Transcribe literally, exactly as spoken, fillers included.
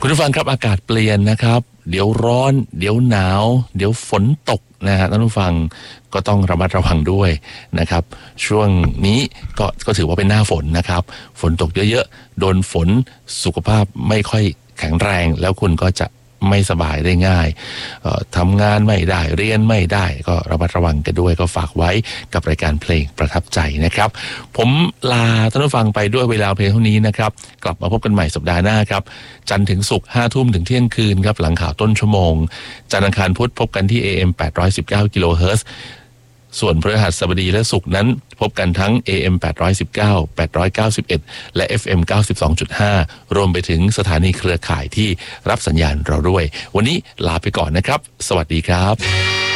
คุณผู้ฟังครับอากาศเปลี่ยนนะครับเดี๋ยวร้อนเดี๋ยวหนาวเดี๋ยวฝนตกนะฮะท่านผู้ฟังก็ต้องระมัดระวังด้วยนะครับช่วงนี้ก็ก็ถือว่าเป็นหน้าฝนนะครับฝนตกเยอะๆโดนฝนสุขภาพไม่ค่อยแข็งแรงแล้วคุณก็จะไม่สบายได้ง่ายทำงานไม่ได้เรียนไม่ได้ก็ระมัดระวังกันด้วยก็ฝากไว้กับรายการเพลงประทับใจนะครับผมลาท่านผู้ฟังไปด้วยเวลาเพลงเท่านี้นะครับกลับมาพบกันใหม่สัปดาห์หน้าครับจันทร์ถึงศุกร์ห้าทุ่มถึงเที่ยงคืนครับหลังข่าวต้นชั่วโมงจันทร์อังคารพุธพบกันที่ เอ เอ็ม แปดร้อยสิบเก้า กิโลเฮิรตซ์ส่วนพฤหัสบดีและศุกร์นั้นพบกันทั้ง เอ เอ็ม แปดร้อยสิบเก้า แปดร้อยเก้าสิบเอ็ด และ เอฟ เอ็ม เก้าสิบสองจุดห้า รวมไปถึงสถานีเครือข่ายที่รับสัญญาณเราด้วยวันนี้ลาไปก่อนนะครับสวัสดีครับ